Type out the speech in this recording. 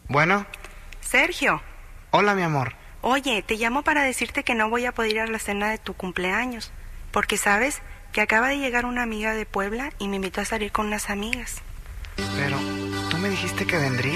Bueno. Sergio. Hola, mi amor. Oye, te llamo para decirte que no voy a poder ir a la cena de tu cumpleaños, porque sabes que acaba de llegar una amiga de Puebla y me invitó a salir con unas amigas. Pero, ¿tú me dijiste que vendrías?